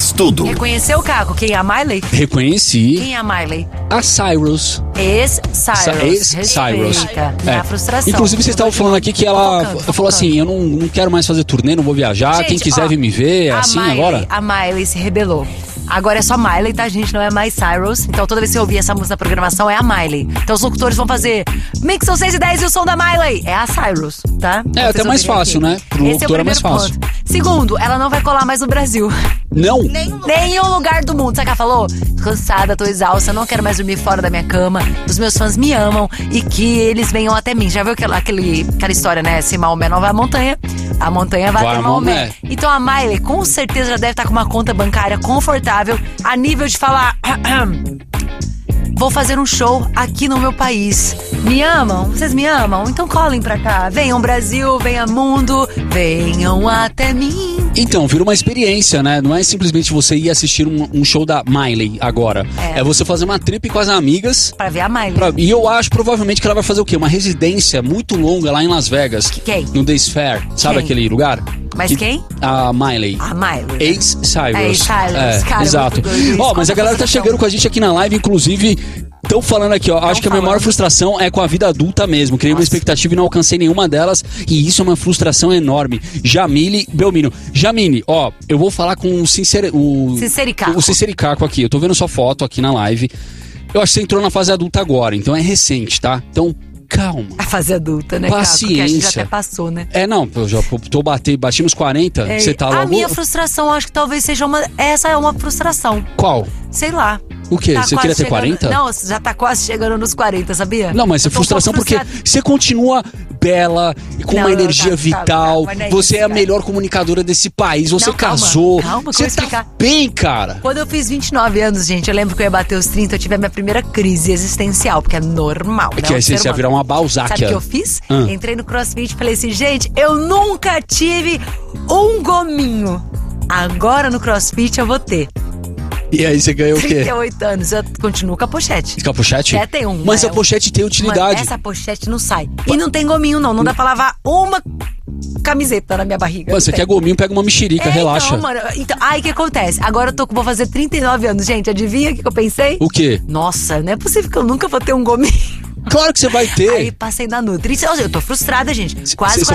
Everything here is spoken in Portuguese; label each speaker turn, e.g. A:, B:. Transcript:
A: Mix Tudo.
B: Reconheceu, Caco, quem é a Miley?
C: Reconheci.
B: Quem é a Miley?
C: A Cyrus.
B: Ex-Cyrus.
C: Cyrus.
B: É a frustração.
C: Inclusive, vocês estavam falando aqui que ela falou assim, eu não quero mais fazer turnê, não vou viajar,
B: gente,
C: quem quiser vir me ver, é assim
B: Miley,
C: agora?
B: A Miley se rebelou. Agora é só Miley, tá, gente? Não é mais Cyrus. Então toda vez que eu ouvir essa música na programação é a Miley. Então os locutores vão fazer Mix são 6 e 10 e o som da Miley. É a Cyrus, tá?
C: É até mais fácil, né? Pro locutor é mais fácil.
B: Ponto. Segundo, ela não vai colar mais no Brasil.
C: Não?
B: Nenhum lugar do mundo. Sabe o que ela falou? Tô cansada, tô exausta, não quero mais dormir fora da minha cama. Os meus fãs me amam e que eles venham até mim. Já viu aquela história, né? Se Maomé não vai à montanha, a montanha vai até Maomé. Então a Miley com certeza já deve estar com uma conta bancária confortável a nível de falar... Vou fazer um show aqui no meu país. Me amam? Vocês me amam? Então colhem pra cá. Venham Brasil, venham mundo, venham até mim.
C: Então, vira uma experiência, né? Não é simplesmente você ir assistir um show da Miley agora. É você fazer uma trip com as amigas.
B: Pra ver a Miley.
C: E eu acho provavelmente que ela vai fazer o quê? Uma residência muito longa lá em Las Vegas.
B: Quem?
C: No Days Fair. Sabe aquele lugar?
B: Mas quem?
C: A Miley.
B: A Miley.
C: Ex-Cyrus.
B: Ex-Cyrus. Cara,
C: exato. Mas a galera tá chegando com a gente aqui na live, inclusive... Estão falando aqui, acho que a minha maior frustração é com a vida adulta mesmo. Criei uma expectativa e não alcancei nenhuma delas. E isso é uma frustração enorme. Jamile Belmino. Jamile, eu vou falar com o Sincericaco aqui. Eu tô vendo sua foto aqui na live. Eu acho que você entrou na fase adulta agora, então é recente, tá? Então, calma.
B: A fase adulta, né,
C: paciência.
B: Caco? Que a gente já até passou, né?
C: Eu já bati nos 40, você tá logo...
B: A minha frustração, acho que talvez seja essa é uma frustração.
C: Qual?
B: Sei lá.
C: O quê? Você queria ter 40?
B: Não, já tá quase chegando nos 40, sabia?
C: Não, mas é frustração porque você continua bela e com uma energia vital. Você é a melhor comunicadora desse país. Você casou.
B: Calma,
C: você tá bem, cara.
B: Quando eu fiz 29 anos, gente, eu lembro que eu ia bater os 30, eu tive a minha primeira crise existencial, porque é normal, né?
C: Que aí você ia virar uma Balzac.
B: Sabe o que eu fiz? Entrei no CrossFit e falei assim, gente, eu nunca tive um gominho. Agora no CrossFit eu vou ter.
C: E aí você ganhou o quê?
B: 38 anos, eu continuo com a pochete.
C: Com a pochete?
B: Tem um.
C: Mas a pochete tem utilidade.
B: Essa pochete não sai. E não tem gominho, não dá pra lavar uma camiseta na minha barriga.
C: Você quer gominho, pega uma mexerica, relaxa.
B: Então, aí o que acontece? Agora vou fazer 39 anos. Gente, adivinha o que eu pensei?
C: O quê?
B: Nossa, não é possível que eu nunca vou ter um gominho.
C: Claro que você vai ter.
B: Aí passei na Nutri. Eu tô frustrada, gente. Quase